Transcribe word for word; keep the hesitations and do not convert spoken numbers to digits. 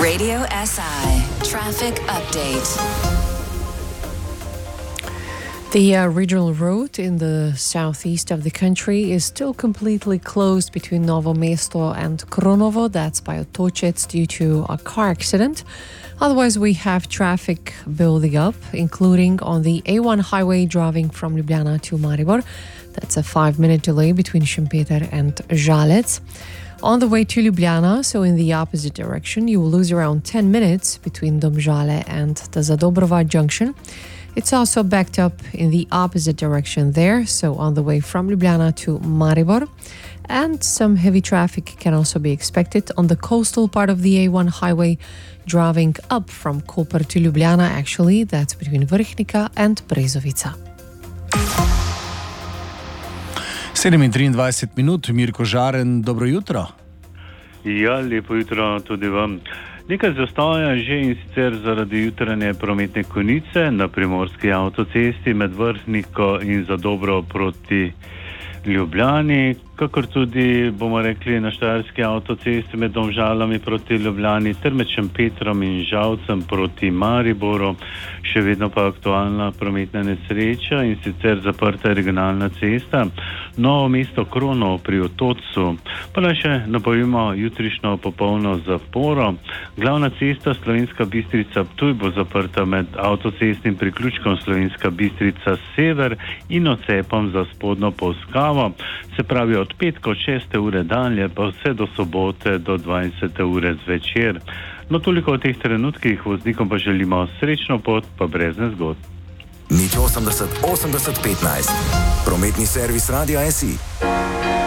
Radio S I Traffic Update. The uh, regional road in the southeast of the country is still completely closed between Novo Mesto and Kronovo. That's by Otočec due to a car accident. Otherwise, we have traffic building up, including on the A one highway driving from Ljubljana to Maribor. That's a five-minute delay between Šempeter and Žalec. On the way to Ljubljana, so in the opposite direction, you will lose around ten minutes between Domžale and the Zadobrova junction. It's also backed up in the opposite direction there, so on the way from Ljubljana to Maribor. And some heavy traffic can also be expected on the coastal part of the A one highway, driving up from Koper to Ljubljana, actually. That's between Vrhnika and Brezovica. sedem in triindvajset minut, Mirko Žaren, dobro jutro. Ja, lepo jutro tudi vam. Nekaj zastoja že in sicer zaradi jutranje prometne konice na primorski avtocesti med Vrhniko in Zadobro proti Ljubljani, kakor tudi, bomo rekli, na štajerski avtocesti med Domžalami proti Ljubljani ter med Šempetrom in Žalcem proti Mariboru. Še vedno pa aktualna prometna nesreča in sicer zaprta regionalna cesta Novo Mesto Kronovo pri Otočcu. Pa naj še napovimo jutrišnjo popolno zaporo. Glavna cesta Slovenska Bistrica Ptuj bo zaprta med avtocestnim priključkom Slovenska Bistrica Sever in odcepom za spodnjo Polskavo. Se pravi od petka od šeste ure dalje pa vse do sobote do dvajsete ure zvečer. No, toliko o teh trenutkih, voznikom pa želimo srečno pot, pa brez nezgod. Nič osemdeset osemdeset petnajst. Prometni servis Radia S I.